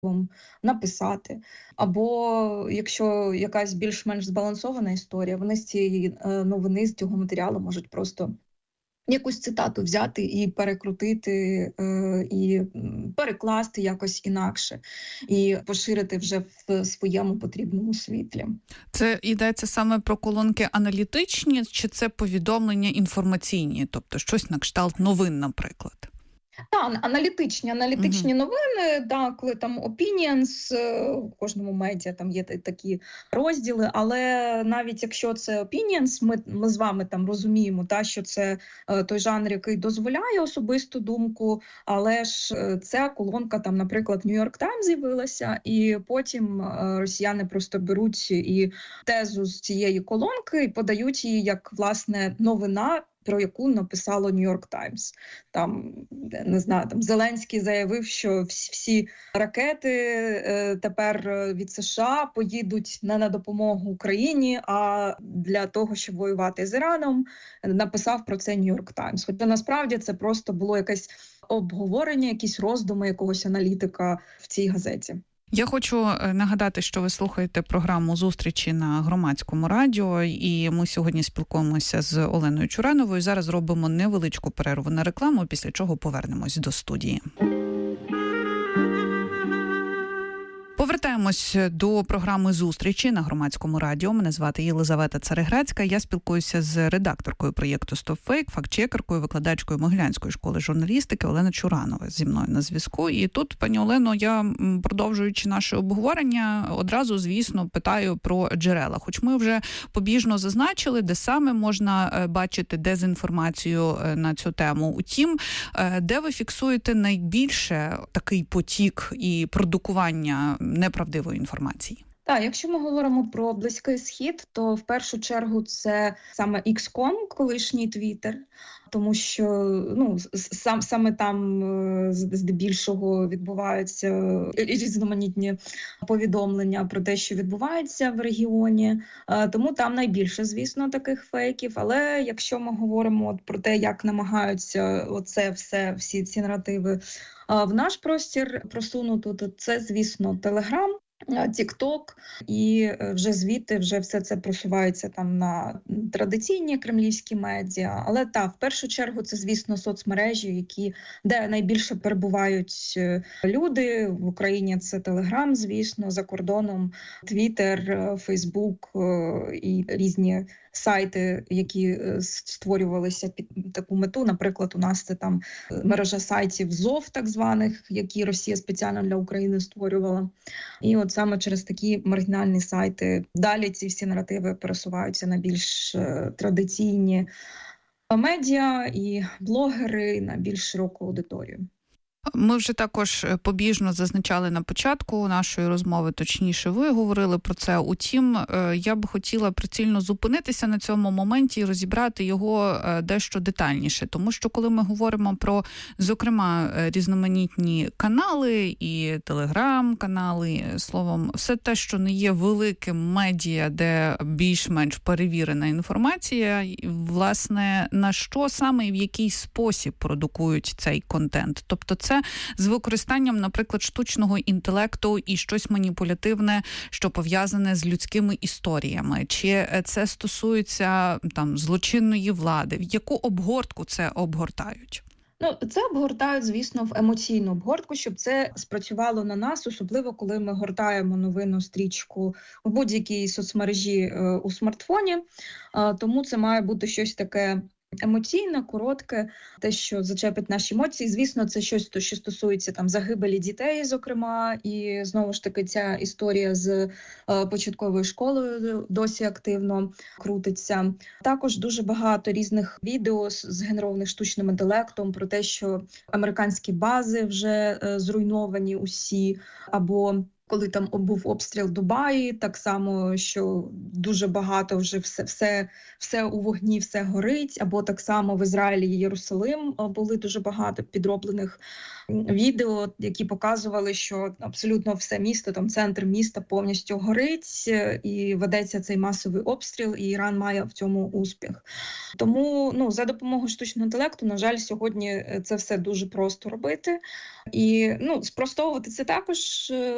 написати. Або якщо якась більш-менш збалансована історія, вони з цієї новини, з цього матеріалу можуть просто якусь цитату взяти і перекрутити, і перекласти якось інакше, і поширити вже в своєму потрібному світлі. Це йдеться саме про колонки аналітичні, чи це повідомлення інформаційні, тобто щось на кшталт новин, наприклад? Так, аналітичні новини, да, коли там opinions, в кожному медіа там є такі розділи, але навіть якщо це opinions, ми з вами там розуміємо, що це той жанр, який дозволяє особисту думку, але ж ця колонка там, наприклад, New York Times з'явилася, і потім росіяни просто беруть і тезу з цієї колонки і подають її як, власне, новина, про яку написало New York Times. Там, не знаю, там Зеленський заявив, що всі ракети тепер від США поїдуть не на допомогу Україні, а для того, щоб воювати з Іраном. Написав про це New York Times. Хоча насправді це просто було якесь обговорення, якісь роздуми якогось аналітика в цій газеті. Я хочу нагадати, що ви слухаєте програму «Зустрічі» на Громадському радіо, і ми сьогодні спілкуємося з Оленою Чурановою. Зараз робимо невеличку перерву на рекламу, після чого повернемось до студії. Повертаємось до програми «Зустрічі» на Громадському радіо. Мене звати Єлизавета Цареграцька. Я спілкуюся з редакторкою проєкту «Стопфейк», фактчекеркою, викладачкою Могилянської школи журналістики Олена Чуранова зі мною на зв'язку. І тут, пані Олено, я, продовжуючи наше обговорення, одразу, звісно, питаю про джерела. Хоч ми вже побіжно зазначили, де саме можна бачити дезінформацію на цю тему. Утім, де ви фіксуєте найбільше такий потік і продукування неправдивої інформації? Так, якщо ми говоримо про Близький Схід, то в першу чергу це саме X.com, колишній Twitter, тому що саме там здебільшого відбуваються різноманітні повідомлення про те, що відбувається в регіоні, тому там найбільше, звісно, таких фейків. Але якщо ми говоримо про те, як намагаються всі ці наративи в наш простір просунути, то це, звісно, Telegram, TikTok, і вже звідти все це просувається там на традиційні кремлівські медіа. Але в першу чергу це, звісно, соцмережі, де найбільше перебувають люди. В Україні це Telegram, звісно, за кордоном Twitter, Facebook і різні сайти, які створювалися під таку мету. Наприклад, у нас це там мережа сайтів ЗОВ, так званих, які Росія спеціально для України створювала. І от саме через такі маргінальні сайти далі ці всі наративи пересуваються на більш традиційні медіа і блогери, на більш широку аудиторію. Ми вже також побіжно зазначали на початку нашої розмови, точніше ви говорили про це. Утім, я б хотіла прицільно зупинитися на цьому моменті і розібрати його дещо детальніше. Тому що коли ми говоримо про, зокрема, різноманітні канали і телеграм-канали, словом, все те, що не є великим медіа, де більш-менш перевірена інформація, власне, на що саме і в який спосіб продукують цей контент. Тобто це з використанням, наприклад, штучного інтелекту і щось маніпулятивне, що пов'язане з людськими історіями. Чи це стосується там злочинної влади? В яку обгортку це обгортають? Це обгортають, звісно, в емоційну обгортку, щоб це спрацювало на нас, особливо коли ми гортаємо новинну стрічку у будь-якій соцмережі у смартфоні. Тому це має бути щось таке емоційне, коротке, те, що зачепить наші емоції. Звісно, це щось, що стосується там загибелі дітей, зокрема, і знову ж таки ця історія з початковою школою досі активно крутиться. Також дуже багато різних відео згенерованих штучним інтелектом про те, що американські бази вже зруйновані усі, або коли там був обстріл Дубаї, так само, що дуже багато вже все у вогні, все горить, або так само в Ізраїлі і Єрусалим були дуже багато підроблених відео, які показували, що абсолютно все місто, там центр міста повністю горить, і ведеться цей масовий обстріл, і Іран має в цьому успіх. Тому, за допомогою штучного інтелекту, на жаль, сьогодні це все дуже просто робити. І, спростовувати це також